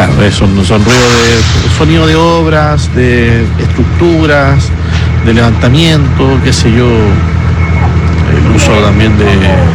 Claro, son ruidos de sonido de obras, de estructuras, de levantamiento, qué sé yo, el uso también de